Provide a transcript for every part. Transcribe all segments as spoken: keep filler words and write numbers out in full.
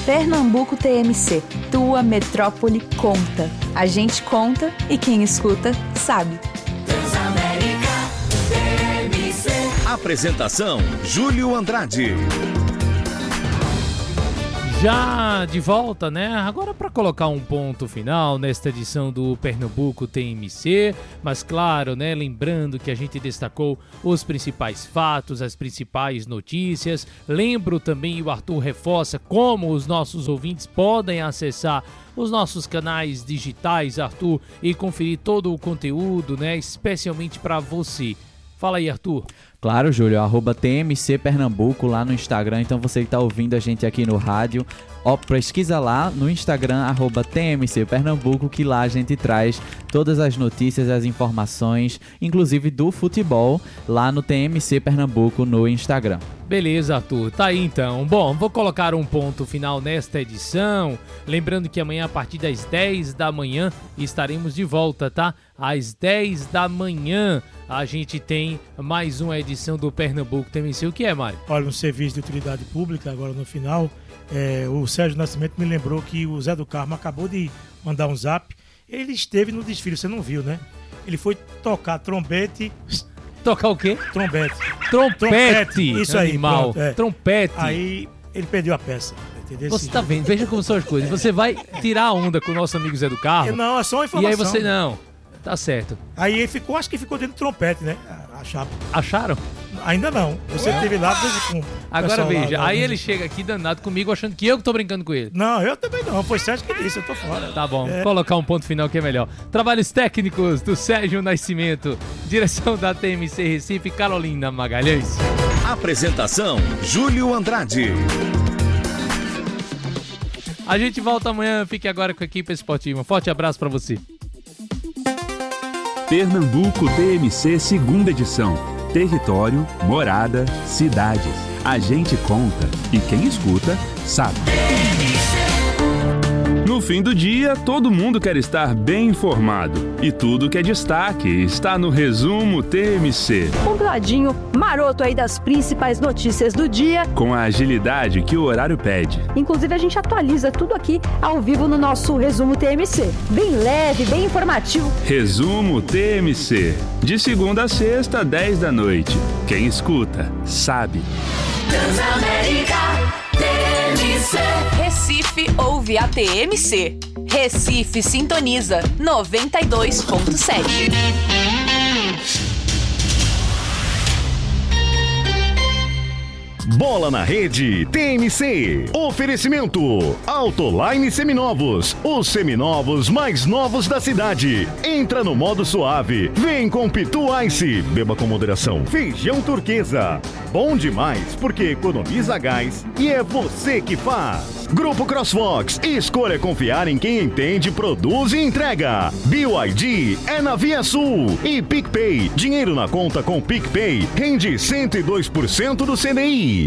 Pernambuco T M C. Tua metrópole conta. A gente conta e quem escuta sabe. Transamérica T M C. Apresentação: Júlio Andrade. Já de volta, né? Agora para colocar um ponto final nesta edição do Pernambuco T M C, mas claro, né? Lembrando que a gente destacou os principais fatos, as principais notícias. Lembro também, e o Arthur reforça, como os nossos ouvintes podem acessar os nossos canais digitais, Arthur, e conferir todo o conteúdo, né? Especialmente para você. Fala aí, Arthur. Claro, Júlio, arroba T M C Pernambuco lá no Instagram. Então você que está ouvindo a gente aqui no rádio, ó, pesquisa lá no Instagram, arroba T M C Pernambuco, que lá a gente traz todas as notícias, as informações, inclusive do futebol, lá no T M C Pernambuco no Instagram. Beleza, Arthur. Tá aí então. Bom, vou colocar um ponto final nesta edição. Lembrando que amanhã, a partir das dez da manhã, estaremos de volta, tá? Às dez da manhã, a gente tem mais uma edição do Pernambuco T M C. O que é, Mário? Olha, um serviço de utilidade pública, agora no final, é, o Sérgio Nascimento me lembrou que o Zé do Carmo acabou de mandar um zap. Ele esteve no desfile, você não viu, né? Ele foi tocar trombete... Tocar o quê? Trombete. Trompete. Trompete. Isso aí, animal. Pronto, é. Trompete. Aí ele perdeu a peça. Entendeu? Você tá vendo? Veja como são as coisas. Você vai tirar a onda com o nosso amigo Zé do Carmo. Não, é só uma informação. E aí você não. Tá certo. Aí ele ficou, acho que ficou dentro do trompete, né? A chapa. Acharam? Ainda não. Você teve lá com Agora veja, lá, lá, aí lá, ele chega aqui danado comigo achando que eu que tô brincando com ele. Não, eu também não. Foi Sérgio que disse, eu tô fora. Tá bom, é. Colocar um ponto final que é melhor. Trabalhos técnicos do Sérgio Nascimento. Direção da T M C Recife, Carolina Magalhães. Apresentação: Júlio Andrade. A gente volta amanhã. Fique agora com a equipe esportiva. Um forte abraço pra você. Pernambuco T M C segunda edição. Território, morada, cidades. A gente conta e quem escuta sabe. No fim do dia, todo mundo quer estar bem informado. E tudo que é destaque está no Resumo T M C. Compladinho, maroto aí das principais notícias do dia. Com a agilidade que o horário pede. Inclusive, a gente atualiza tudo aqui ao vivo no nosso Resumo T M C. Bem leve, bem informativo. Resumo T M C. De segunda a sexta, dez da noite. Quem escuta, sabe. Transamérica T M C. Recife ouve a T M C. Recife sintoniza noventa e dois ponto sete. Bola na Rede T M C. Oferecimento Autoline Seminovos. Os seminovos mais novos da cidade. Entra no modo suave. Vem com Pitu Ice. Beba com moderação. Feijão Turquesa. Bom demais porque economiza gás e é você que faz. Grupo Crossfox. Escolha confiar em quem entende, produz e entrega. B Y D é na Via Sul. E PicPay. Dinheiro na conta com PicPay rende cento e dois por cento do C D I.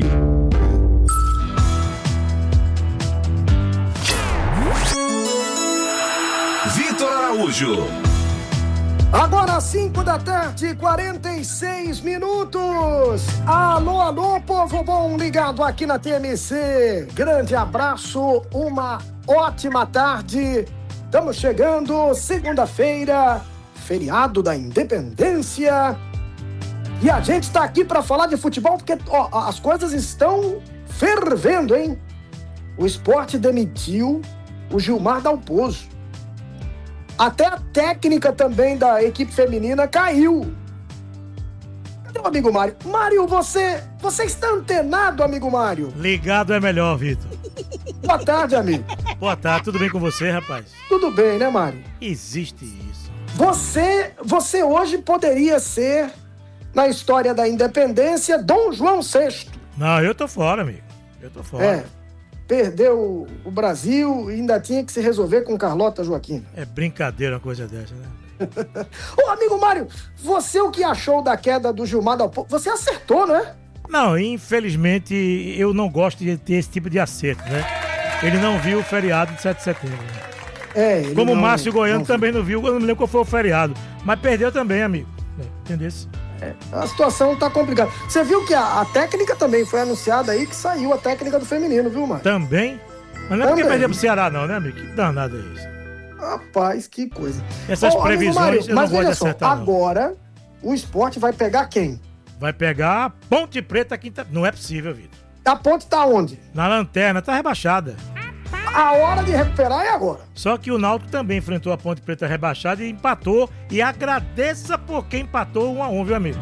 Vitor Araújo. Agora cinco da tarde, quarenta e seis minutos. Alô, alô, povo bom ligado aqui na T M C. Grande abraço, uma ótima tarde. Estamos chegando, segunda-feira, feriado da Independência. E a gente está aqui para falar de futebol porque ó, as coisas estão fervendo, hein? O Sport demitiu o Gilmar Dalpozo. Até a técnica também da equipe feminina caiu. Cadê o amigo Mário? Mário, você, você está antenado, amigo Mário? Ligado é melhor, Vitor. Boa tarde, amigo. Boa tarde, tudo bem com você, rapaz? Tudo bem, né, Mário? Existe isso. Você, você hoje poderia ser, na história da independência, Dom João sexto. Não, eu tô fora, amigo. Eu tô fora. É. Perdeu o Brasil e ainda tinha que se resolver com Carlota Joaquim. É brincadeira uma coisa dessa, né? Ô, amigo Mário, você o que achou da queda do Gilmar Dalpozo? Você acertou, não é? Não, infelizmente eu não gosto de ter esse tipo de acerto, né? Ele não viu o feriado de sete de setembro. É, ele Como o não, Márcio Goiano não também não viu, eu não me lembro qual foi o feriado. Mas perdeu também, amigo. Entendeu? É, a situação tá complicada. Você viu que a, a técnica também foi anunciada aí, que saiu a técnica do feminino, viu, Mário? Também? Mas não é porque Também. perder pro Ceará, não, né, amigo? Que danado é isso? Rapaz, que coisa. Essas Ô, amigo previsões Mário, eu não mas gosto de olha só, acertar, não. agora o Sport vai pegar quem? Vai pegar a Ponte Preta quinta. Não é possível, Vitor. A ponte tá onde? Na lanterna, tá rebaixada. A hora de recuperar é agora. Só que o Náutico também enfrentou a Ponte Preta rebaixada e empatou. E agradeça por quem empatou um a um, viu, amigo?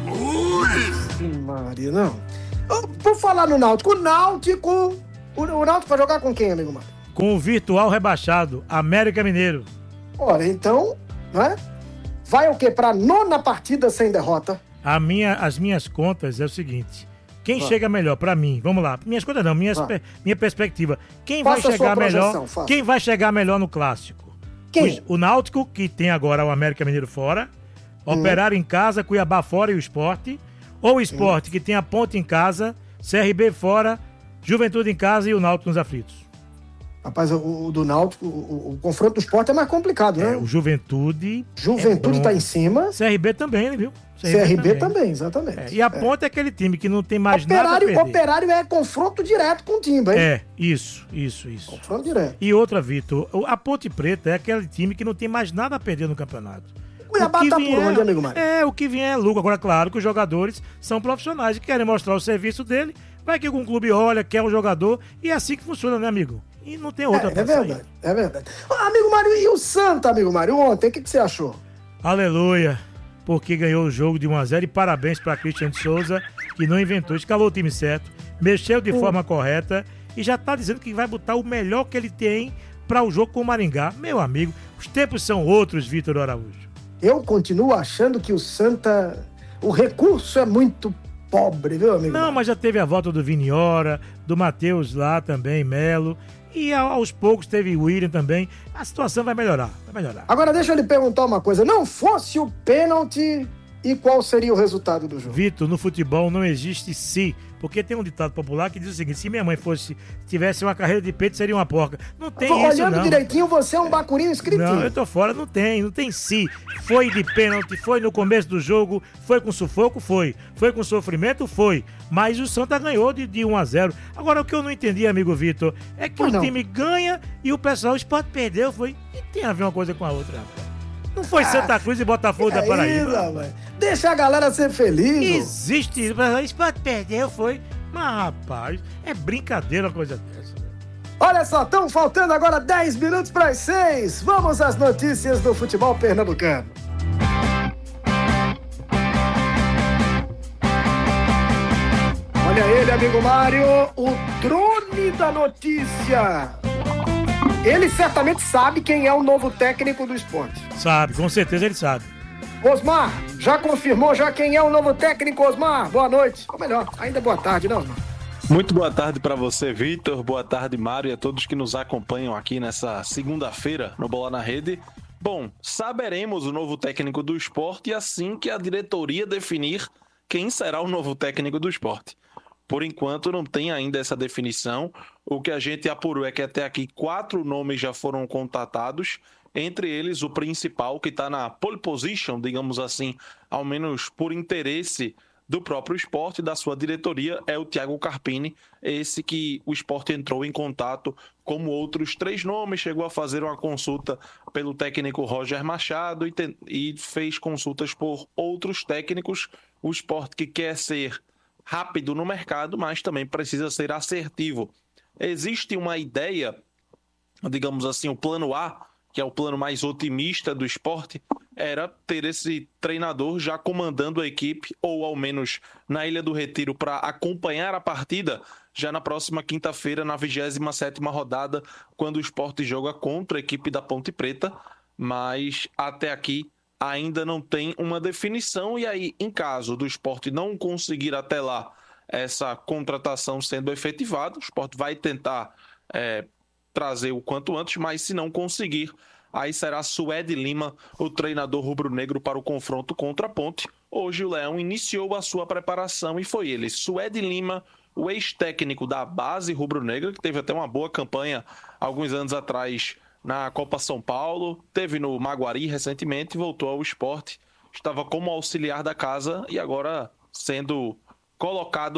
Ih, Maria, não. Ô, por falar no Náutico, o Náutico... O, o Náutico vai jogar com quem, amigo Mário? Com o virtual rebaixado, América Mineiro. Olha, então, né? Vai o quê? Pra nona partida sem derrota? A minha, as minhas contas é o seguinte. Quem Ah. chega melhor pra mim? Vamos lá. Minhas contas não, minhas, Ah. pe- minha perspectiva. Quem Faça a vai chegar sua projeção, melhor? faça. Quem vai chegar melhor no clássico? Quem? O, o Náutico, que tem agora o América Mineiro fora. Hum. Operário em casa, Cuiabá fora e o Sport. Ou o Sport, que tem a Ponte em casa, C R B fora, Juventude em casa e o Náutico nos aflitos. Rapaz, o, o do Náutico, o, o- o confronto do Sport é mais complicado, né? É, o Juventude. Juventude é tá bom. em cima, C R B também, viu? C R B também, exatamente. É, e a Ponte é. aquele time que não tem mais nada a Operário, perder. Operário é confronto direto com o Timba, hein? É, isso, isso, isso. Confronto direto. E outra, Vitor, o- a Ponte Preta é aquele time que não tem mais nada a perder no campeonato. Cuiabá O que tá por vier- onde, amigo Mário? É, o que vier é lucro. Agora, claro que os jogadores são profissionais e querem mostrar o serviço dele. Vai que algum clube olha, quer um jogador, e é assim que funciona, né, amigo? E não tem outra É, pra é sair. verdade, é verdade. Ah, amigo Mário, e o Santa, amigo Mário, ontem, o que, que você achou? Aleluia, porque ganhou o jogo de um a zero e parabéns para Christian de Souza, que não inventou, escalou o time certo, mexeu de Hum. forma correta e já tá dizendo que vai botar o melhor que ele tem para o jogo com o Maringá. Meu amigo, os tempos são outros, Vitor Araújo. Eu continuo achando que o Santa, o recurso é muito pobre, viu, amigo Não, Mário? mas já teve a volta do Viniora, do Matheus lá também, Melo, e a- aos poucos teve o William também. A situação vai melhorar, vai melhorar. Agora deixa eu lhe perguntar uma coisa, não fosse o pênalti, e qual seria o resultado do jogo? Vitor, no futebol não existe se, porque tem um ditado popular que diz o seguinte: se minha mãe fosse tivesse uma carreira de peito, seria uma porca. Não tem isso, Olhando não. direitinho, você é um bacurinho escritinho. Não, eu tô fora, não tem, não tem se. Foi de pênalti, foi no começo do jogo, foi com sufoco, foi. Foi com sofrimento, foi. Mas o Santa ganhou de, de um a zero. Agora, o que eu não entendi, amigo Vitor, é que Pois o não. time ganha e o pessoal, o Sport perdeu, foi. E tem a ver uma coisa com a outra, rapaz. Não foi Santa Cruz e Botafogo da É Paraíba. isso, rapaz. Deixa a galera ser feliz. ô. Existe isso, mas o Sport perdeu, foi. Mas, rapaz, é brincadeira uma coisa dessa. né? Olha só, estão faltando agora dez minutos para as seis. Vamos às notícias do futebol pernambucano. Olha ele, amigo Mário, o drone da notícia. Ele certamente sabe quem é o novo técnico do esporte. Sabe, com certeza ele sabe. Osmar, já confirmou já quem é o novo técnico, Osmar? Boa noite. Ou melhor, ainda boa tarde, né, Osmar? Muito boa tarde para você, Vitor. Boa tarde, Mário, e a todos que nos acompanham aqui nessa segunda-feira no Bola na Rede. Bom, saberemos o novo técnico do esporte assim que a diretoria definir quem será o novo técnico do esporte. Por enquanto, não tem ainda essa definição. O que a gente apurou é que até aqui quatro nomes já foram contatados, entre eles o principal, que está na pole position, digamos assim, ao menos por interesse do próprio esporte e da sua diretoria, é o Thiago Carpini, esse que o esporte entrou em contato, como outros três nomes, chegou a fazer uma consulta pelo técnico Roger Machado e, te- e fez consultas por outros técnicos. O esporte que quer ser rápido no mercado, mas também precisa ser assertivo. Existe uma ideia, digamos assim, o plano A, que é o plano mais otimista do esporte, era ter esse treinador já comandando a equipe, ou ao menos na Ilha do Retiro, para acompanhar a partida já na próxima quinta-feira, na vigésima sétima rodada, quando o esporte joga contra a equipe da Ponte Preta, mas até aqui ainda não tem uma definição, e aí, em caso do esporte não conseguir até lá essa contratação sendo efetivada, o esporte vai tentar é, trazer o quanto antes, mas se não conseguir, aí será Suede Lima, o treinador rubro-negro, para o confronto contra a Ponte. Hoje o Leão iniciou a sua preparação e foi ele, Suede Lima, o ex-técnico da base rubro-negra, que teve até uma boa campanha alguns anos atrás na Copa São Paulo, teve no Maguari recentemente, voltou ao esporte, estava como auxiliar da casa e agora sendo colocado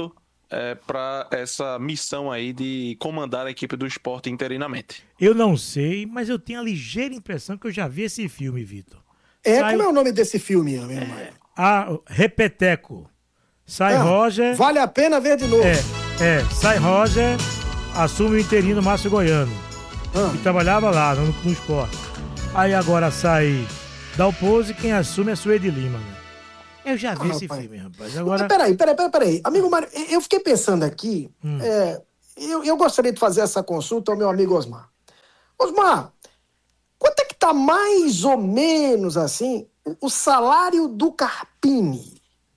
é, para essa missão aí de comandar a equipe do Sport interinamente? Eu não sei, mas eu tenho a ligeira impressão que eu já vi esse filme, Vitor. É, Sai- como é o nome desse filme, meu irmão? A Repeteco. Sai Ah, Roger. Vale a pena ver de novo. É, é, sai Roger, assume o interino Márcio Goiano. Ah. Que trabalhava lá no, no esporte. Aí agora sai Dalpozo e quem assume é Suede Lima. Né? Eu já vi Ah, esse rapaz. filme, rapaz. Agora. Mas peraí, peraí, peraí, peraí. Amigo Mário, eu fiquei pensando aqui. Hum. é, eu, eu gostaria de fazer essa consulta ao meu amigo Osmar. Osmar, quanto é que tá mais ou menos assim o salário do Carpini?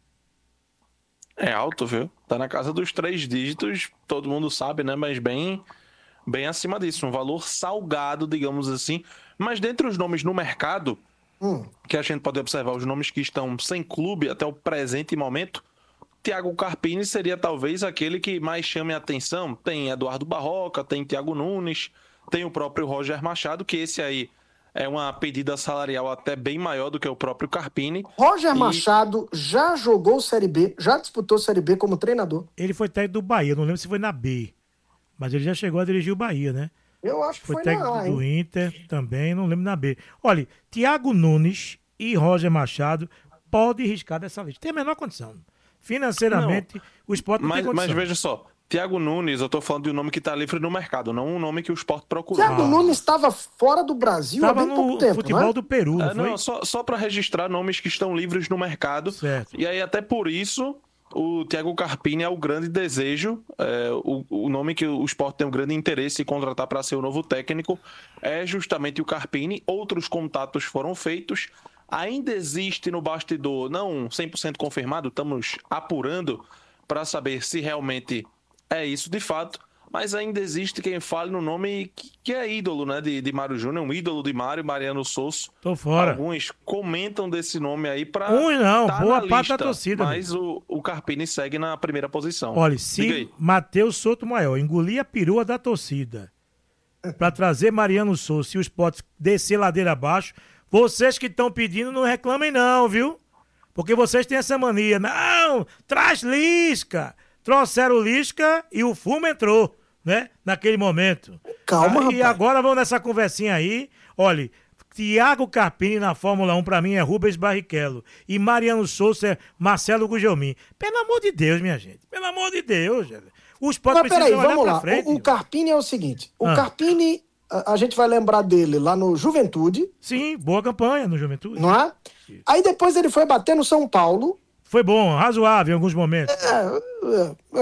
É alto, viu? Tá na casa dos três dígitos, todo mundo sabe, né? Mas bem, bem acima disso. Um valor salgado, digamos assim. Mas dentre os nomes no mercado, Hum. que a gente pode observar os nomes que estão sem clube até o presente momento, Thiago Carpini seria talvez aquele que mais chame a atenção. Tem Eduardo Barroca, tem Thiago Nunes, tem o próprio Roger Machado, que esse aí é uma pedida salarial até bem maior do que o próprio Carpini. Roger E- Machado já jogou Série B, já disputou Série B como treinador. Ele foi técnico do Bahia, não lembro se foi na B. Mas ele já chegou a dirigir o Bahia, né? Eu acho que Foi foi, técnico na A, do hein? Inter também, não lembro na B. Olha, Thiago Nunes e Roger Machado podem riscar dessa lista. Tem a menor condição. Financeiramente, o Sport não Mas, tem condição. mas veja só, Thiago Nunes, eu tô falando de um nome que tá livre no mercado, não um nome que o Sport procurou. Thiago Nunes estava fora do Brasil há Tava bem pouco no tempo, futebol não é? do Peru, não É, foi? não, só, só para registrar nomes que estão livres no mercado. Certo. E aí, até por isso, o Thiago Carpini é o grande desejo, é, o, o nome que o Sport tem um grande interesse em contratar para ser o novo técnico é justamente o Carpini. Outros contatos foram feitos. Ainda existe no bastidor, não cem por cento confirmado, estamos apurando para saber se realmente é isso de fato, mas ainda existe quem fale no nome que, que é ídolo, né, de, de Mário Júnior, um ídolo de Mário, Mariano Souza. Tô fora. Alguns comentam desse nome aí para Uns não, tá boa na parte da lista, torcida, mas o, o Carpini segue na primeira posição. Olha, Diga se aí. Matheus Souto Maior engolir a perua da torcida pra trazer Mariano Souza e o Sport descer ladeira abaixo, vocês que estão pedindo não reclamem não, viu? Porque vocês têm essa mania. Não, traz Lisca. Trouxeram o Lisca e o fumo entrou, né? Naquele momento. Calma, Ah, E rapaz. agora vamos nessa conversinha aí. Olha, Thiago Carpini na Fórmula um pra mim é Rubens Barrichello. E Mariano Souza é Marcelo Gugelmin. Pelo amor de Deus, minha gente. Pelo amor de Deus, gente. O Sport Mas precisa peraí, olhar vamos pra lá. frente. O, o Carpini é o seguinte: o Ah. Carpini, a, a gente vai lembrar dele lá no Juventude, Sim, boa campanha no Juventude. não é? Aí depois ele foi bater no São Paulo. Foi bom, razoável em alguns momentos. É, é,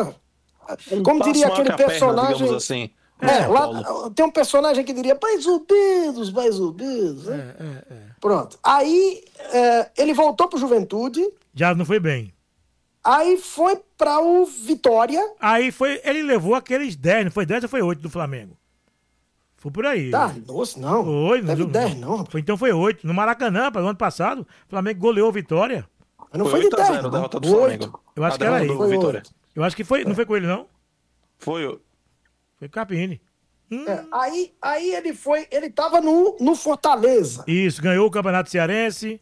é. Como Passa diria uma aquele caperna, personagem. digamos assim. É, São lá, Paulo. tem um personagem que diria mais ouvidos, mais ouvidos. Né? Pronto. Aí é, ele voltou pro Juventude, Já não foi bem. aí foi para o Vitória. Aí foi, ele levou aqueles dez, não foi dez ou foi oito do Flamengo? Foi por aí. Tá, nossa, não. Foi, não Teve não- dez, não. Foi, então foi oito. No Maracanã, para o ano passado, o Flamengo goleou a Vitória. Mas não Foi foi, de oito a dez, zero, não. derrota do Oito. Flamengo. Eu acho A que era derrota aí. do Foi Vitória. oito. Eu acho que foi, não foi com ele, não? Foi. Foi com o Carpini. É, aí, aí ele foi, ele tava no, no Fortaleza. Isso, ganhou o Campeonato Cearense.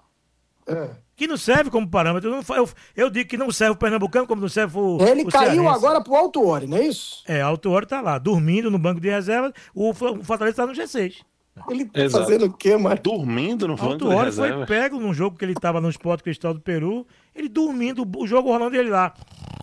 É. Que não serve como parâmetro. Eu, não fa- eu, eu digo que não serve o Pernambucano, como não serve o. Ele o caiu cearense. agora pro Alto Ori, não é isso? É, Alto Oro tá lá, dormindo no banco de reserva. O Fla- o Fortaleza tá no G seis. Ele tá Exato. fazendo o quê, mano? Dormindo no banco Alto de Oro foi reserva. pego num jogo que ele tava no Sport Cristal do Peru. Ele dormindo, o jogo rolando ele lá.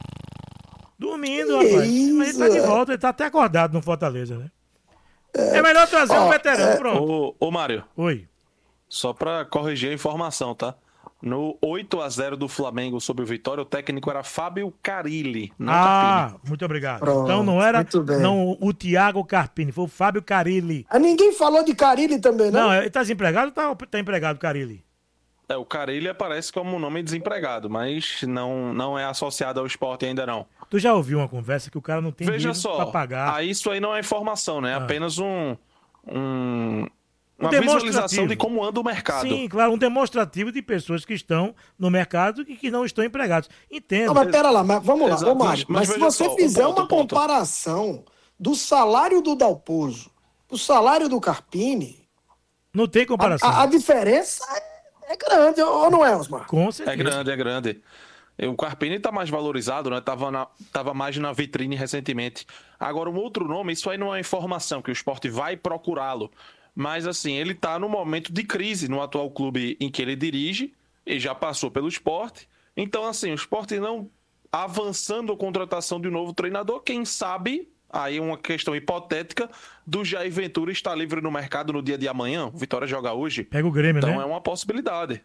Dormindo, Que rapaz. isso, Mas ele tá de é? volta, ele tá até acordado no Fortaleza, né? É, melhor trazer um Ó, veterano, é, pronto. Ô, ô Mário, Oi. só pra corrigir a informação, tá? No oito a zero do Flamengo sobre o Vitória, o técnico era Fábio Carilli, não Ah, Carpini. muito obrigado. Pronto, Então não era muito bem. não, o Thiago Carpini, foi o Fábio Carilli. Ah, ninguém falou de Carilli também, não? Não, ele tá desempregado ou tá, tá empregado, Carilli? É, o Carilli aparece como nome desempregado, mas não, não é associado ao esporte ainda não. Tu já ouviu uma conversa que o cara não tem Veja dinheiro só, pra pagar? ah, isso aí não é informação, né? É Ah. apenas um, um- Um uma demonstrativo. visualização de como anda o mercado. Sim, claro, um demonstrativo de pessoas que estão no mercado e que não estão empregados. Entendo. Não, mas pera lá, mas vamos lá, Exato, ô Mário. mas- Mas, mas se veja você só, um fizer ponto, uma um ponto. comparação do salário do Dalpozo, do salário do Carpini, Não tem a, comparação. a- a diferença é, é grande, ou não é, Osmar? Com É certeza. grande, é grande. O Carpini está mais valorizado, né? Tava, na, tava mais na vitrine recentemente. Agora, um outro nome, isso aí não é informação, que o Sport vai procurá-lo. Mas, assim, ele está num momento de crise no atual clube em que ele dirige, e já passou pelo Sport. Então, assim, o Sport não avançando a contratação de um novo treinador, quem sabe, aí uma questão hipotética, do Jair Ventura estar livre no mercado no dia de amanhã. O Vitória joga hoje. Pega o Grêmio, então, né? Então, é uma possibilidade.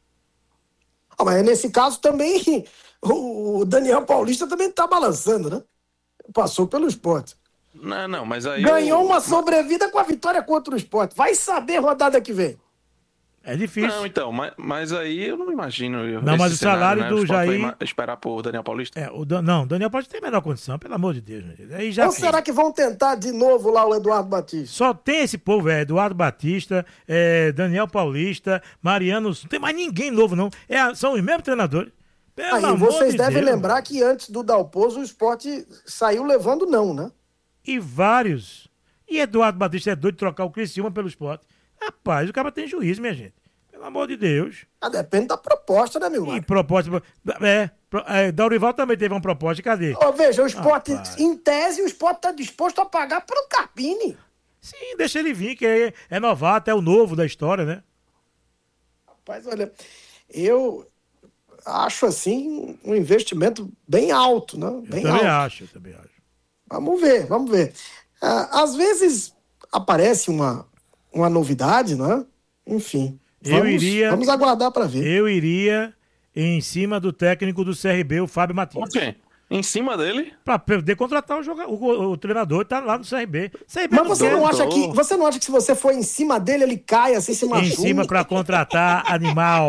Ah, mas nesse caso também o Daniel Paulista também tá balançando, né? Passou pelo Sport. Não, não, mas aí... Ganhou eu... uma sobrevida com a vitória contra o Sport. Vai saber rodada que vem. É difícil. Não, então, mas, mas aí eu não imagino. Não, mas o salário cenário, né? do o Sport Jair... vai esperar por Daniel Paulista? É, o Dan... Não, o Daniel Paulista tem a menor condição, pelo amor de Deus. Aí já Ou fez. será que vão tentar de novo lá o Eduardo Batista? Só tem esse povo, é Eduardo Batista, é, Daniel Paulista, Mariano... Não tem mais ninguém novo, não. É, são os mesmos treinadores. Pelo Aí amor vocês de devem Deus. lembrar que antes do Dalpozo o Sport saiu levando não, né? E vários. E Eduardo Batista é doido de trocar o Criciúma pelo Sport. Rapaz, o cara tem juízo, minha gente. Pelo amor de Deus. Ah, depende da proposta, né, meu E irmão? proposta... É, pro- é, Daurival também teve uma proposta, cadê? Ô, veja, o Sport, Rapaz. em tese, o Sport tá disposto a pagar pelo Carpini. Sim, deixa ele vir, que é, é novato, é o novo da história, né? Rapaz, olha, eu acho, assim, um investimento bem alto, né? Bem Eu também alto. acho, eu também acho. Vamos ver, vamos ver. Ah, às vezes aparece uma, uma novidade, né? Enfim. Eu Vamos, iria- vamos aguardar para ver. Eu iria em cima do técnico do C R B, o Fábio Matias. Por quê? Em cima dele? Pra poder contratar o, joga... o, o treinador, tá lá no C R B. C R B Mas você quer. não, acha que, você não acha que se você for em cima dele, ele cai assim, se Em machuca? cima pra contratar animal.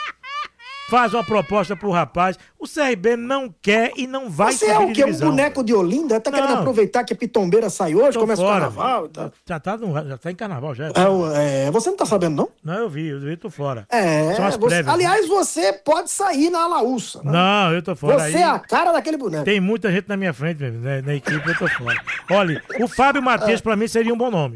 Faz uma proposta pro rapaz. O C R B não quer e não vai Você é subir o de quê? Um divisão. boneco de Olinda? Tá querendo Não. aproveitar que a Pitombeira sai hoje, Tô começa fora, o carnaval e tal? Já tá, no- já tá em carnaval, já. É, o- é, você não tá sabendo, não? Não, eu vi, eu vi, tô fora. É, São as você- prévias, aliás, você pode sair na Alaúça. Né? Não, eu tô fora. Você aí... é a cara daquele boneco. Tem muita gente na minha frente, mesmo, né? Na equipe eu tô fora. Olha, o Fábio Matias pra mim seria um bom nome.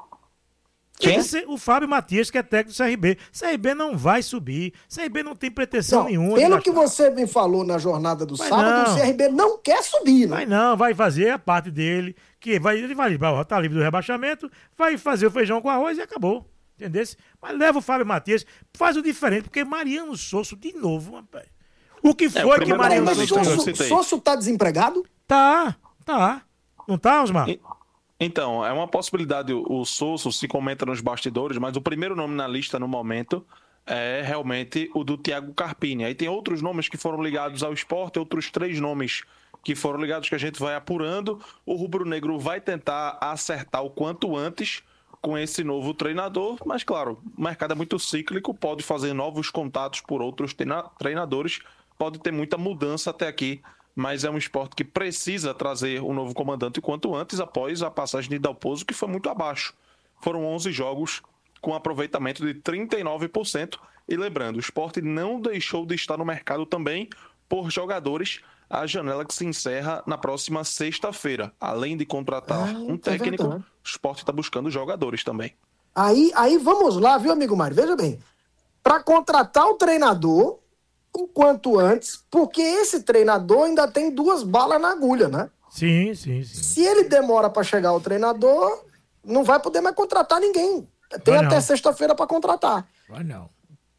Quem? Esse- O Fábio Matias, que é técnico do C R B. C R B não vai subir. C R B não tem pretensão Não, nenhuma. de pelo gastar. que você me falou na jornada do Vai sábado, não. o C R B não quer subir, né? Vai não, vai fazer a parte dele, que vai, ele vai, vai tá livre do rebaixamento, vai fazer o feijão com arroz e acabou. Entendeu? Mas leva o Fábio Matias, faz o diferente, porque Mariano Sosso, de novo, rapaz. O que foi que primeiro Mariano Mas nome Sosso da lista, Sosso, eu citei. Sosso tá desempregado? Tá, tá. Não tá, Osmar? E- Então, é uma possibilidade, o o Sousa se comenta nos bastidores, mas o primeiro nome na lista no momento é realmente o do Thiago Carpini. Aí tem outros nomes que foram ligados ao Sport, outros três nomes que foram ligados que a gente vai apurando. O Rubro Negro vai tentar acertar o quanto antes com esse novo treinador, mas claro, o mercado é muito cíclico, pode fazer novos contatos por outros treina- treinadores, pode ter muita mudança até aqui, mas é um esporte que precisa trazer um novo comandante o quanto antes, após a passagem de Dalpozo, que foi muito abaixo. Foram onze jogos com aproveitamento de trinta e nove por cento. E lembrando, o esporte não deixou de estar no mercado também por jogadores. A janela que se encerra na próxima sexta-feira. Além de contratar Ah, um é técnico, verdade. o esporte está buscando jogadores também. Aí, aí vamos lá, viu, amigo Mário? Veja bem. Para contratar o treinador o quanto antes, porque esse treinador ainda tem duas balas na agulha, né? Sim, sim, sim. Se ele demora para chegar o treinador, não vai poder mais contratar ninguém. Tem Vai até não. sexta-feira para contratar. Vai não.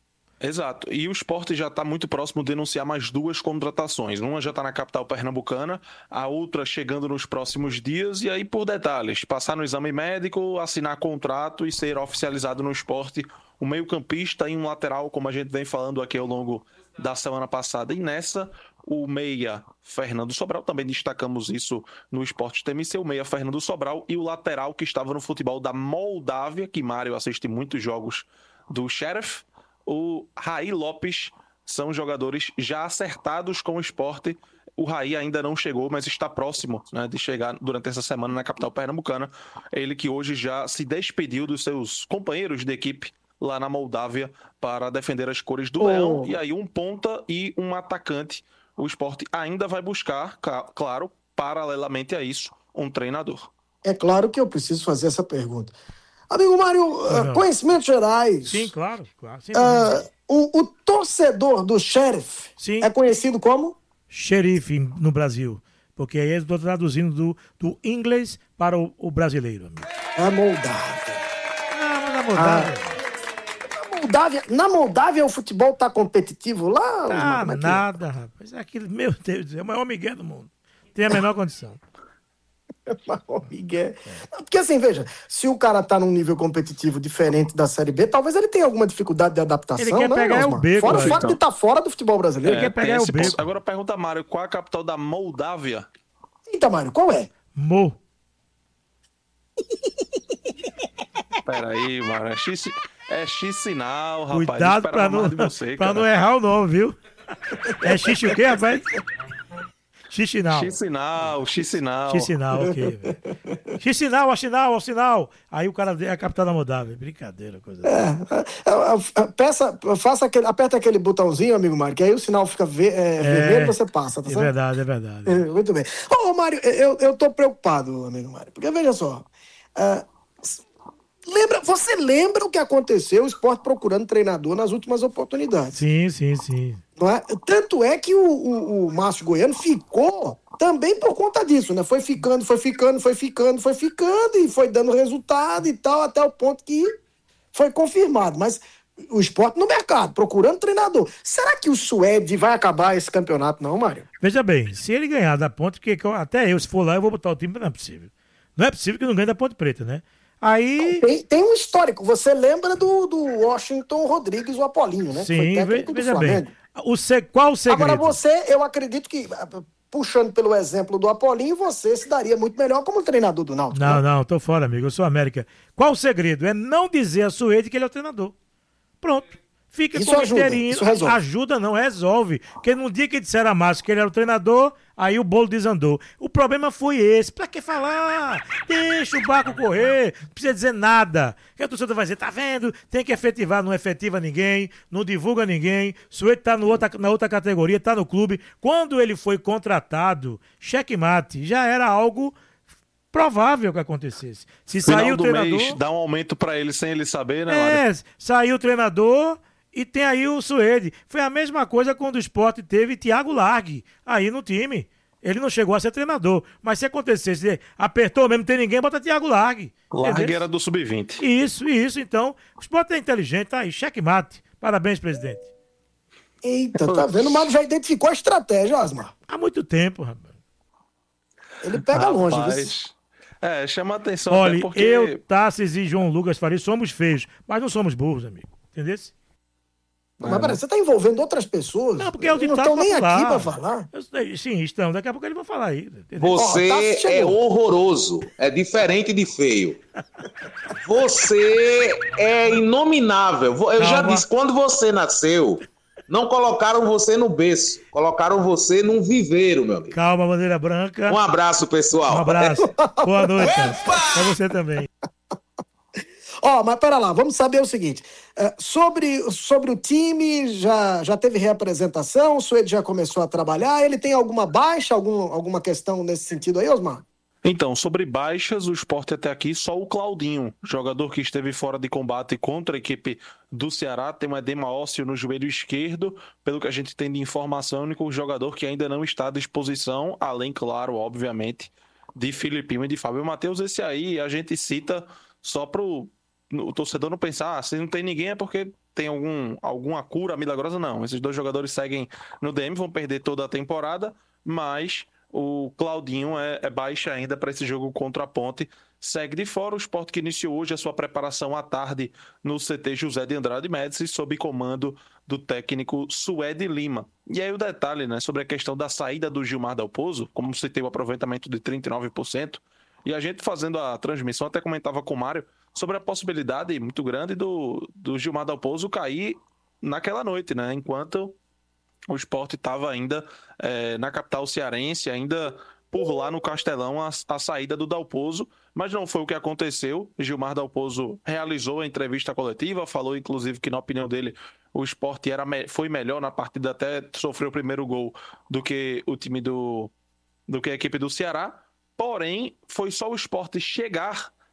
Exato. E o esporte já está muito próximo de anunciar mais duas contratações. Uma já está na capital pernambucana, a outra chegando nos próximos dias. E aí, por detalhes, passar no exame médico, assinar contrato e ser oficializado no esporte um meio-campista e um lateral, como a gente vem falando aqui ao longo da semana passada. E nessa, o meia Fernando Sobral, também destacamos isso no Esporte T M C, o meia Fernando Sobral e o lateral que estava no futebol da Moldávia, que Mário assiste muitos jogos do Sheriff, o Raí Lopes, são jogadores já acertados com o esporte. O Raí ainda não chegou, mas está próximo, né, de chegar durante essa semana na capital pernambucana. Ele que hoje já se despediu dos seus companheiros de equipe lá na Moldávia para defender as cores do Oh. Leão. E aí um ponta e um atacante. O esporte ainda vai buscar, ca- claro, paralelamente a isso, um treinador. É claro que eu preciso fazer essa pergunta. Amigo Mário, ah, não. conhecimentos gerais. Sim, claro, claro. Sim, Ah, o, o torcedor do Sheriff Sim. é conhecido como? Xerife no Brasil. Porque aí eu estou traduzindo do, do inglês para o, o brasileiro. Amigo. É Moldávia. Ah, mas a Moldávia... Ah. Moldávia, na Moldávia o futebol tá competitivo lá? Ah, Osmar, é nada, é? rapaz. É aquilo, meu Deus, é o maior migué do mundo. Tem a menor condição. É o maior migué. Não, porque assim, veja, se o cara tá num nível competitivo diferente da Série B, talvez ele tenha alguma dificuldade de adaptação, Ele quer né, pegar Osmar? o beco, Fora o então. fato de estar fora do futebol brasileiro. Ele quer pegar o beco. Agora pergunta, Mário, qual é a capital da Moldávia? Eita, Mário, qual é? Mo. Peraí, Mário, é X... É X-sinal, rapaz. Cuidado pra não, você, pra não errar o nome, viu? É xixi o quê, rapaz? X-sinal. X-sinal, X-sinal. X-sinal, ok. velho. X-sinal, ao sinal, ao sinal. Aí o cara é a capital da Moldávia. Brincadeira, coisa. É, peça, faça aquele, aperta aquele botãozinho, amigo Mário, que aí o sinal fica ver, é, é, vermelho e você passa, tá É certo? verdade, é verdade. É, muito bem. Ô, ô Mário, eu, eu tô preocupado, amigo Mário, porque veja só. Uh, lembra, você lembra o que aconteceu, o Sport procurando treinador nas últimas oportunidades? Sim, sim, sim. Não é? Tanto é que o, o, o Márcio Goiano ficou também por conta disso, né? Foi ficando, foi ficando, foi ficando, foi ficando e foi dando resultado e tal, até o ponto que foi confirmado. Mas o Sport no mercado, procurando treinador. Será que o Suede vai acabar esse campeonato, não, Mário? Veja bem, se ele ganhar da Ponte, que que eu- até eu, se for lá, eu vou botar o time, não é possível. Não é possível que não ganhe da Ponte Preta, né? Aí... Tem, tem um histórico. Você lembra do, do Washington Rodrigues, o Apolinho, né? Sim, Foi ve- técnico do veja Flamengo. bem. O se, qual o segredo? Agora você, eu acredito que, puxando pelo exemplo do Apolinho, você se daria muito melhor como treinador do Náutico. Não, né? não, tô fora, amigo. Eu sou América. Qual o segredo? É não dizer a Suede que ele é o treinador. Pronto. Fica Isso com o ajuda, inteirinho. isso resolve. Ajuda não, resolve. Porque no dia que disseram a Márcio que ele era o treinador, aí o bolo desandou. O problema foi esse. Pra que falar? Deixa o barco correr. Não precisa dizer nada. Que a torcida vai dizer, tá vendo? Tem que efetivar, não efetiva ninguém, não divulga ninguém. Suede tá no outra, na outra categoria, tá no clube. Quando ele foi contratado, checkmate, já era algo provável que acontecesse. Se Final saiu o do treinador... mês, dá um aumento pra ele sem ele saber, né, Mário? É, saiu o treinador e tem aí o Suede. Foi a mesma coisa quando o Sport teve Thiago Largue aí no time. Ele não chegou a ser treinador. Mas se acontecesse, apertou mesmo, não tem ninguém, bota Thiago Largue. Largue Entendeu? era do sub vinte. Isso, isso. Então, o Sport é inteligente, tá aí, checkmate. Parabéns, presidente. Eita, tá vendo? O Mário já identificou a estratégia, Osmar. Há muito tempo, rapaz. Ele pega longe, viu? Rapaz, é, chama a atenção Olha, até porque... eu, Tassis e João Lucas Faria somos feios, mas não somos burros, amigo. Entendeu? Mas peraí, você tá envolvendo outras pessoas. Não, porque é o Eles não ditado estão nem popular. aqui pra falar. Eu sei, sim, estão. Daqui a pouco eles vão falar aí. Entendeu? Você Ó, tá, é chegou. horroroso, é diferente de feio. Você é inominável. Eu já Calma. disse, quando você nasceu, não colocaram você no berço, colocaram você num viveiro, meu amigo. Calma, bandeira branca. Um abraço, pessoal. Um abraço. Boa noite. Pra você também. Ó, mas pera lá, vamos saber o seguinte. é, sobre, sobre o time, já, já teve reapresentação, o Suede já começou a trabalhar, ele tem alguma baixa, algum, alguma questão nesse sentido aí, Osmar? Então, sobre baixas, o Sport até aqui, só o Claudinho, jogador que esteve fora de combate contra a equipe do Ceará, tem um edema ósseo no joelho esquerdo, pelo que a gente tem de informação, o único jogador que ainda não está à disposição, além, claro, obviamente, de Filipinho e de Fábio Matheus. Esse aí a gente cita só para o torcedor não pensar, ah, se não tem ninguém é porque tem algum, alguma cura milagrosa, não. Esses dois jogadores seguem no D M, vão perder toda a temporada, mas o Claudinho é, é baixa ainda para esse jogo contra a Ponte. Segue de fora o Sport que iniciou hoje a sua preparação à tarde no C T José de Andrade Médici, sob comando do técnico Suede Lima. E aí o detalhe, né, sobre a questão da saída do Gilmar Dalpozo, como você tem o aproveitamento de trinta e nove por cento, e a gente fazendo a transmissão até comentava com o Mário sobre a possibilidade muito grande do, do Gilmar Dalpozo cair naquela noite, né, enquanto o Sport estava ainda é, na capital cearense, ainda por lá no Castelão, a, a saída do Dalpozo, mas não foi o que aconteceu. Gilmar Dalpozo realizou a entrevista coletiva, falou inclusive que na opinião dele o Sport era, foi melhor na partida, até sofreu o primeiro gol do que o time do, do que a equipe do Ceará, porém foi só o Sport chegar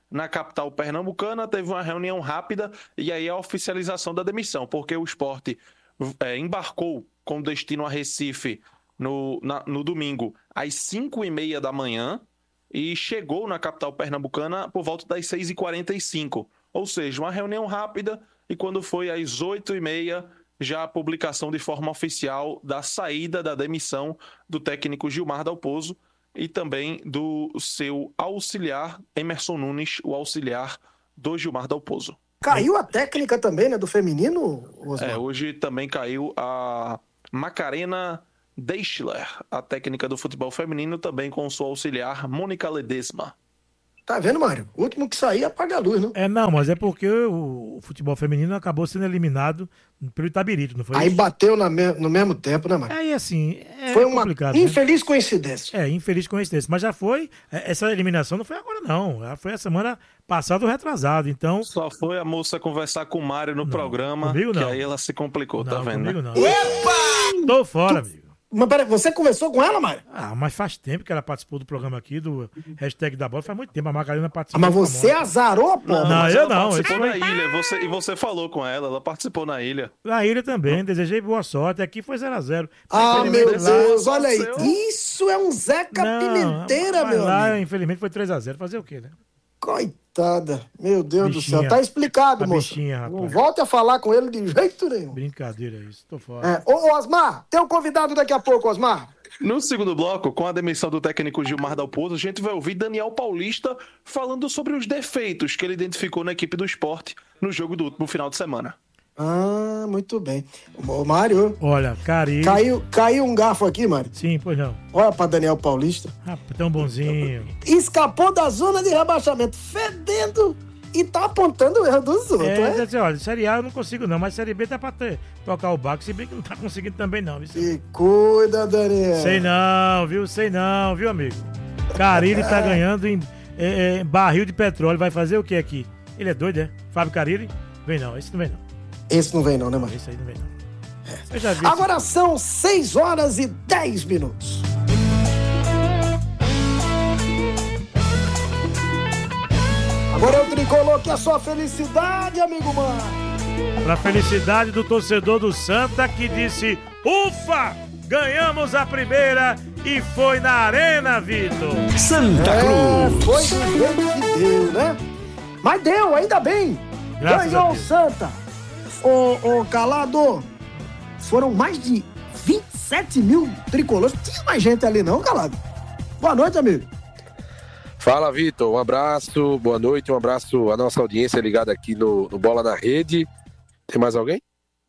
na capital pernambucana, teve uma reunião rápida e aí a oficialização da demissão, porque o Sport é, embarcou com destino a Recife no, na, no domingo às cinco e meia da manhã e chegou na capital pernambucana por volta das seis e quarenta e cinco. Ou seja, uma reunião rápida e quando foi às oito e meia, já a publicação de forma oficial da saída da demissão do técnico Gilmar Dalpozo e também do seu auxiliar, Emerson Nunes, o auxiliar do Gilmar Dalpozo. Caiu a técnica também, né, do feminino, Osmar? É, hoje também caiu a Macarena Deichler, a técnica do futebol feminino, também com sua auxiliar, Mônica Ledesma. Tá vendo, Mário? O último que sair apaga a luz, não? É, não, mas é porque o futebol feminino acabou sendo eliminado pelo Itabirito, não foi Aí isso? bateu na me- no mesmo tempo, né, Mário? Aí, assim, é Foi uma complicado, infeliz coincidência. É, infeliz coincidência. Mas já foi, é, essa eliminação não foi agora, não. Já foi a semana passada ou retrasada, então... Só foi a moça conversar com o Mário no programa, comigo que não. aí ela se complicou, tá Não, vendo, comigo né? não. Epa! Tô fora, amigo. Mas peraí, você conversou com ela, Mário? Ah, mas faz tempo que ela participou do programa aqui, do hashtag da bola, faz muito tempo. A Margarina Ah, participou. mas você azarou, pô? Não, mas eu ela não. participou Isso na foi... ilha, você, e você falou com ela, ela participou na ilha. Na ilha também, desejei boa sorte. Aqui foi zero a zero. Ah, meu Infelizmente, Deus, lá- olha aí. Isso é um Zeca Não, Pimenteira, mas meu lá, amigo. infelizmente, foi três a zero. Fazer o quê, né? Coitada. Meu Deus Bichinha. do céu. Tá explicado, A moça. bichinha, rapaz. Não volte a falar com ele de jeito nenhum. Brincadeira isso, tô fora. É. Ô, ô, Osmar, tem um convidado daqui a pouco, Osmar. No segundo bloco, com a demissão do técnico Gilmar Dalpozo, a gente vai ouvir Daniel Paulista falando sobre os defeitos que ele identificou na equipe do Sport no jogo do último final de semana. Ah, muito bem. Ô, Mário, Olha, Cari... caiu, caiu um garfo aqui, Mário. Sim, pois não. Olha pra Daniel Paulista. Rapaz, tão bonzinho. Escapou da zona de rebaixamento, fedendo e tá apontando o erro dos outros, É, né? assim, olha, Série A eu não consigo não, mas Série B dá pra ter, tocar o barco, se bem que não tá conseguindo também não. Viu? Se cuida, Daniel. Sei não, viu? Sei não, viu, amigo? Carilli tá ganhando em é, é, barril de petróleo, vai fazer o que aqui? Ele é doido, é? Fábio Carilli? Vem não, esse não vem não. Esse não vem não, né, Mário? Esse aí não vem não. Eu já vi Agora esse... são seis horas e dez minutos. Agora eu tricolor que é a sua felicidade, amigo mano. Pra felicidade do torcedor do Santa que disse: ufa! Ganhamos a primeira e foi na Arena, Vitor! Santa É, foi do jeito que deu, né? Mas deu, ainda bem. Graças a Ganhou o Deus. Santa. Ô, ô, Calado, foram mais de vinte e sete mil tricolores. Não tinha mais gente ali não, Calado. Boa noite, amigo. Fala, Vitor. Um abraço, boa noite, um abraço à nossa audiência ligada aqui no, no Bola na Rede. Tem mais alguém?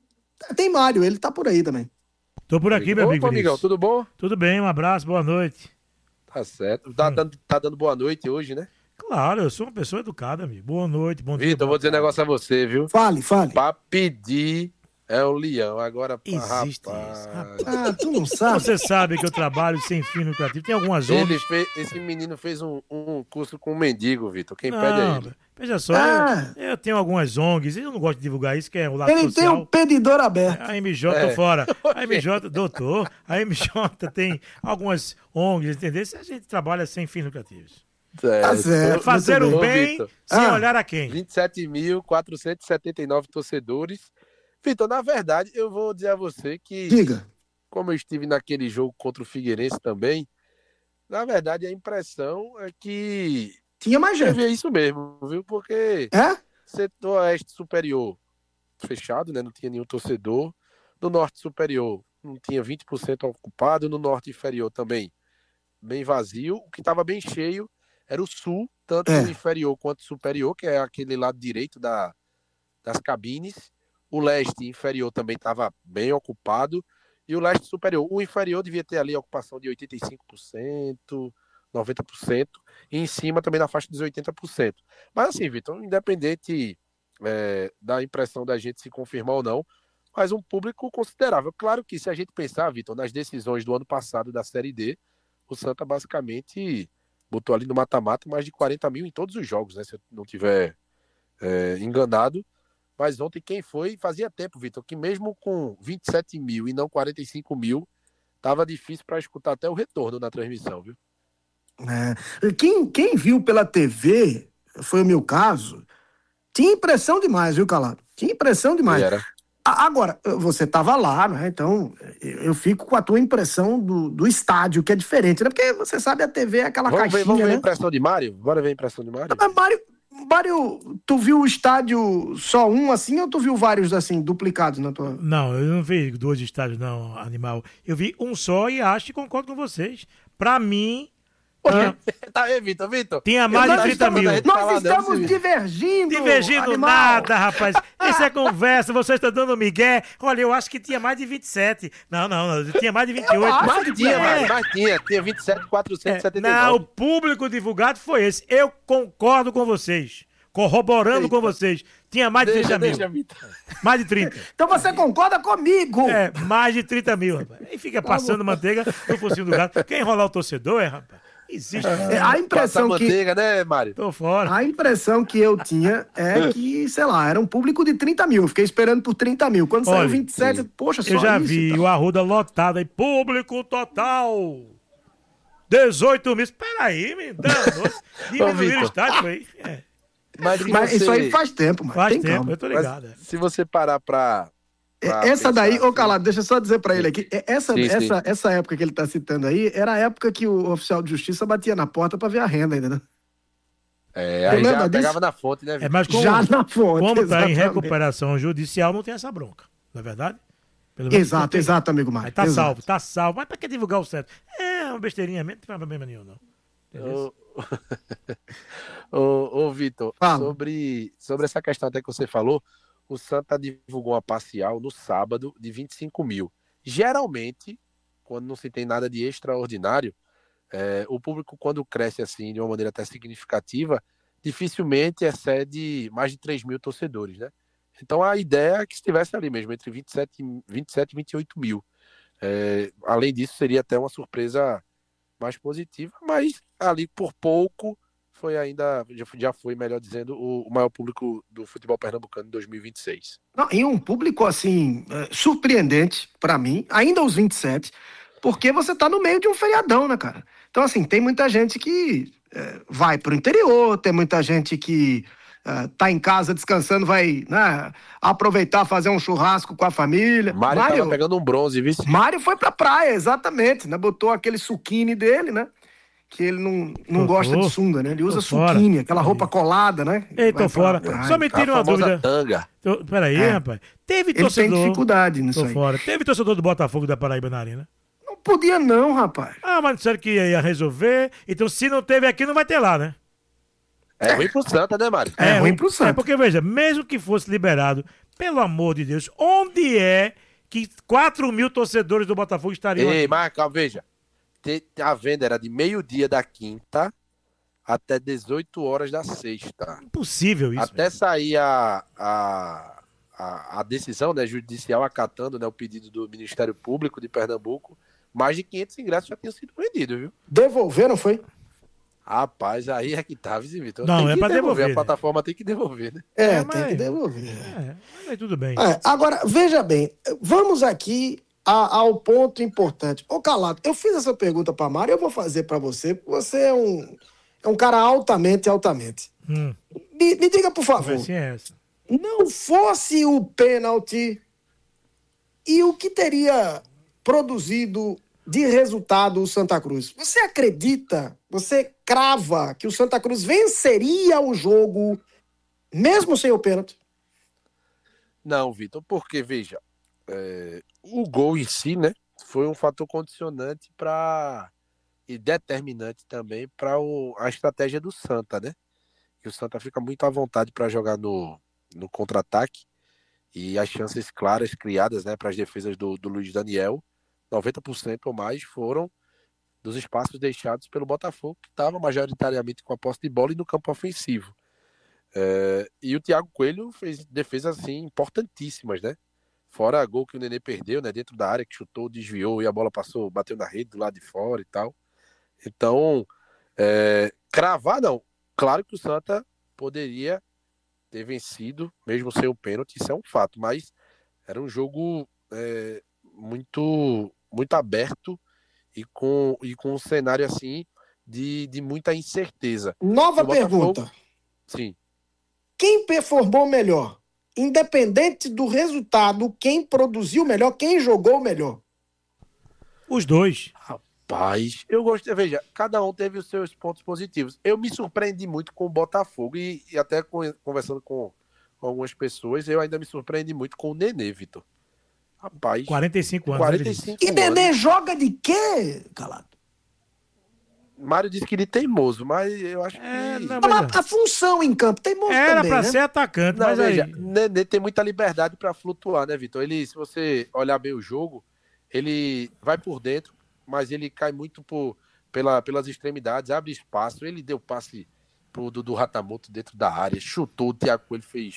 Tem Mário, ele tá por aí também. Tô por aqui, meu Opa, amigo. amigão, Vinícius. tudo bom? Tudo bem, um abraço, boa noite. Tá certo. Tá, dando, tá dando boa noite hoje, né? Claro, eu sou uma pessoa educada, amigo. Boa noite, bom dia. Vitor, eu vou dizer um negócio a você, viu? Fale, fale. Pra pedir é o leão. Agora, pra Existe rapaz. Ah, tu não sabe. Você sabe que eu trabalho sem fim lucrativo. Tem algumas O N Gs. Ele fez, esse menino fez um, um curso com um mendigo, Vitor. Quem Não, pede é ele. Veja só, Ah. eu, eu tenho algumas O N Gs, eu não gosto de divulgar isso, que é o lado Ele tem social. um pedidor aberto. A M J, É. tô fora. A M J, doutor, a M J tem algumas O N Gs, entendeu? Se a gente trabalha sem fins lucrativos. Tá certo. É fazer muito o bem. bem Vitor. sem Ah. olhar a quem. vinte e sete mil quatrocentos e setenta e nove torcedores. Vitor, na verdade, eu vou dizer a você que, Diga. como eu estive naquele jogo contra o Figueirense também, na verdade a impressão é que Tinha mais gente. é isso mesmo, viu? Porque É? setor oeste superior fechado, né? Não tinha nenhum torcedor. No norte superior não tinha vinte por cento ocupado. No norte inferior também bem vazio. O que estava bem cheio era o sul, tanto É. o inferior quanto o superior, que é aquele lado direito da, das cabines. O leste inferior também estava bem ocupado. E o leste superior. O inferior devia ter ali a ocupação de oitenta e cinco por cento, noventa por cento. E em cima também na faixa dos oitenta por cento. Mas assim, Vitor, independente é, da impressão da gente se confirmar ou não, mas um público considerável. Claro que se a gente pensar, Vitor, nas decisões do ano passado da Série D, o Santa basicamente botou ali no mata-mata mais de quarenta mil em todos os jogos, né? Se eu não tiver é, enganado. Mas ontem quem foi, fazia tempo, Vitor, que mesmo com vinte e sete mil e não quarenta e cinco mil, tava difícil para escutar até o retorno na transmissão, viu? É. Quem, quem viu pela T V, foi o meu caso, tinha impressão demais, viu, Calado? Tinha impressão demais. Era. A- Agora, você estava lá, né? Então, eu eu fico com a tua impressão do, do estádio, que é diferente, né? Porque você sabe, a T V é aquela Vamos ver, caixinha, vamos ver a né? impressão de Mário? Bora ver a impressão de Mário? Mas, Mário, Mário, tu viu o estádio só um assim, ou tu viu vários assim, duplicados na tua... Não, eu não vi dois estádios, não, animal. Eu vi um só e acho que concordo com vocês. Pra mim. tinha- Tá aí, Vitor, Vitor. Tinha mais de Nós trinta estamos- mil. Nós estamos divergindo. Divergindo animal. nada, rapaz. Isso é conversa, vocês estão dando migué. Olha, eu acho que tinha mais de vinte e sete. Não, não, não, tinha mais de vinte e oito. Mais que tinha, É. mais, mais tinha. Tinha vinte e sete, quatrocentos e setenta e nove. Não, o público divulgado foi esse. Eu concordo com vocês. Corroborando com vocês. Tinha mais de Deixa, trinta mil. deixa, Vitor. Mais de trinta. Então você concorda comigo? É, mais de trinta mil, rapaz. Aí fica passando manteiga no focinho do gato. Quer enrolar o torcedor, é, rapaz? Existe. É, a impressão Passar que... manteiga, né, Mário? Tô fora. A impressão que eu tinha é que, sei lá, era um público de trinta mil. Eu fiquei esperando por trinta mil. Quando Olha, saiu vinte e sete, poxa, só Eu já isso, vi então. o Arruda lotado aí. Público total. dezoito mil. Peraí, me dá. Diminuíram o Vitor. estádio, foi. É. Mas, se Mas você- isso aí faz tempo, mano. Faz Tem tempo, calma. eu tô mas ligado. é. se você parar pra... pra É, Essa pensar daí, ô assim- Calado, deixa eu só dizer pra ele aqui. é, Essa, Sim, sim. essa, essa época que ele tá citando aí, era a época que o oficial de justiça batia na porta pra ver a renda ainda, né? É, Tu aí já lembra disso? pegava na fonte, né, Vitor? É, mas como, Já na fonte, como tá em exatamente. recuperação judicial, não tem essa bronca. Não é verdade? Pelo menos não Exato, tem. exato, amigo Mário. Aí tá exato. salvo, tá salvo. Mas pra que divulgar o certo? É uma besteirinha mesmo, não tem problema nenhum, não. Entendeu? Ô, ô, ô Vitor, Fala. sobre, sobre essa questão até que você falou, o Santa divulgou uma parcial no sábado de vinte e cinco mil. Geralmente, quando não se tem nada de extraordinário, é, o público, quando cresce assim de uma maneira até significativa, dificilmente excede mais de três mil torcedores, né? Então a ideia é que estivesse ali mesmo, entre vinte e sete, vinte e sete e vinte e oito mil. É, além disso, seria até uma surpresa mais positiva, mas ali por pouco foi ainda, já, já foi, melhor dizendo, o, o maior público do futebol pernambucano em dois mil e vinte e seis. Não, e um público, assim, é, surpreendente pra mim, ainda aos vinte e sete, porque você tá no meio de um feriadão, né, cara? Então, assim, tem muita gente que é, vai pro interior, tem muita gente que é, tá em casa descansando, vai, né, aproveitar, fazer um churrasco com a família. Mário, Mário, tava pegando um bronze, viu? Mário foi pra praia, exatamente, né? Botou aquele suquine dele, né? Que ele não, não Tô- gosta tô- de sunga, né? Ele usa tô fora. suquine, aquela roupa colada, né? Ei, Vai tô pra fora. praia. Só me tira A uma famosa dúvida. tanga. Tô- Peraí, É. rapaz. Teve Ele tem torcedor. dificuldade nisso Tô aí. fora. Teve torcedor do Botafogo da Paraíba na arena? Não podia não, rapaz. Ah, mas disseram que ia resolver. Então, se não teve aqui, não vai ter lá, né? É ruim pro Santa, né, Mário? É ruim pro Santa. É porque, veja, mesmo que fosse liberado, pelo amor de Deus, onde é que quatro mil torcedores do Botafogo estariam Ei, aqui? mas calma, veja. Te- A venda era de meio-dia da quinta até dezoito horas da sexta. Impossível isso. Até sair a, a, a, a decisão, né, judicial acatando, né, o pedido do Ministério Público de Pernambuco, mais de quinhentos ingressos já tinham sido vendidos, viu? Devolveram, foi? Rapaz, aí é que tá, viu, Vitor? Não, Tem é que pra devolver, A né? plataforma tem que devolver, né? É, É, tem mas- que devolver. É, mas aí tudo bem. É, agora, veja bem, vamos aqui a- ao ponto importante. Ô, Calado, eu fiz essa pergunta pra Mário, eu vou fazer pra você, porque você é um, é um cara altamente, altamente. Hum, Me, me diga, por favor, conversinha é essa. não fosse o pênalti, e o que teria produzido de resultado o Santa Cruz? Você acredita, você crava que o Santa Cruz venceria o jogo mesmo sem o pênalti? Não, Vitor, porque, veja, é, o gol em si, né, foi um fator condicionante para e determinante também para a estratégia do Santa, né? Que o Santa fica muito à vontade para jogar no, no contra-ataque e as chances claras criadas, né, para as defesas do, do Luiz Daniel, noventa por cento ou mais foram dos espaços deixados pelo Botafogo, que estava majoritariamente com a posse de bola e no campo ofensivo. É, e o Thiago Coelho fez defesas assim importantíssimas, né? Fora gol que o Nenê perdeu, né? Dentro da área, que chutou, desviou e a bola passou, bateu na rede do lado de fora e tal. Então, é, cravar não. Claro que o Santa poderia ter vencido, mesmo sem o pênalti, isso é um fato, mas era um jogo é, muito, muito aberto e com, e com um cenário assim de, de muita incerteza. Nova O Botafogo- pergunta. Sim. Quem performou melhor? Independente do resultado, quem produziu melhor, quem jogou melhor? Os dois. Rapaz, eu gostei. Veja, cada um teve os seus pontos positivos. Eu me surpreendi muito com o Botafogo e, e até com, conversando com, com algumas pessoas, eu ainda me surpreendi muito com o Nenê, Vitor. Rapaz. quarenta e cinco anos. quarenta e cinco E Nenê anos. joga de quê, Calado? Mário disse que ele é teimoso, mas eu acho É, que... não, Mas mas a, a função em campo tem moço era também, pra né? ser atacante, Não, mas veja, aí... Nenê tem muita liberdade para flutuar, né, Vitor? Ele, se você olhar bem o jogo, ele vai por dentro, mas ele cai muito por, pela, pelas extremidades, abre espaço. Ele deu passe pro Dudu Ratamoto dentro da área, chutou, o Thiago Coelho fez